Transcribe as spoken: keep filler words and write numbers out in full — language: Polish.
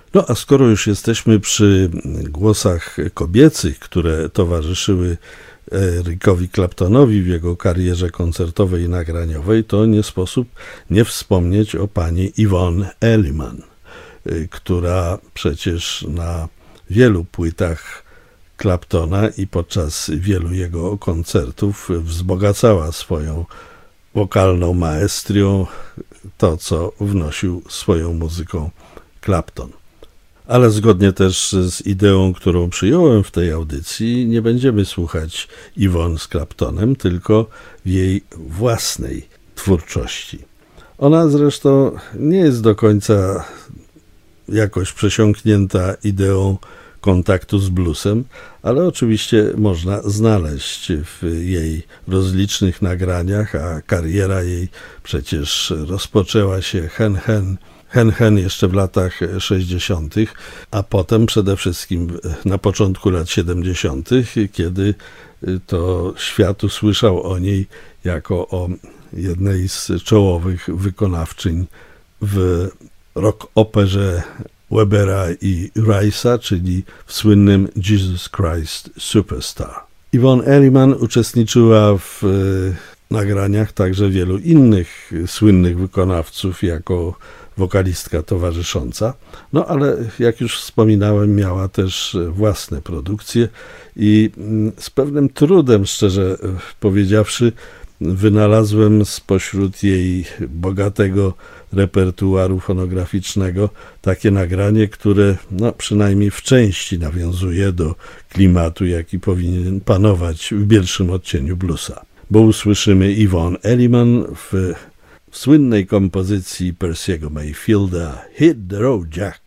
No a skoro już jesteśmy przy głosach kobiecych, które towarzyszyły Erikowi Claptonowi w jego karierze koncertowej i nagraniowej, to nie sposób nie wspomnieć o pani Yvonne Elliman, która przecież na wielu płytach Claptona i podczas wielu jego koncertów wzbogacała swoją wokalną maestrią to, co wnosił swoją muzyką Clapton. Ale zgodnie też z ideą, którą przyjąłem w tej audycji, nie będziemy słuchać Yvonne z Claptonem, tylko w jej własnej twórczości. Ona zresztą nie jest do końca jakoś przesiąknięta ideą kontaktu z bluesem, ale oczywiście można znaleźć w jej rozlicznych nagraniach, a kariera jej przecież rozpoczęła się hen hen, hen hen jeszcze w latach sześćdziesiątych, a potem przede wszystkim na początku lat siedemdziesiątych, kiedy to świat usłyszał o niej jako o jednej z czołowych wykonawczyń w rock operze Webera i Rice'a, czyli w słynnym Jesus Christ Superstar. Yvonne Elliman uczestniczyła w nagraniach także wielu innych słynnych wykonawców jako wokalistka towarzysząca, no ale jak już wspominałem, miała też własne produkcje i z pewnym trudem, szczerze powiedziawszy, wynalazłem spośród jej bogatego repertuaru fonograficznego takie nagranie, które no, przynajmniej w części nawiązuje do klimatu, jaki powinien panować w pierwszym odcieniu bluesa. Bo usłyszymy Yvonne Elliman w, w słynnej kompozycji Percy'ego Mayfielda Hit the Road Jack.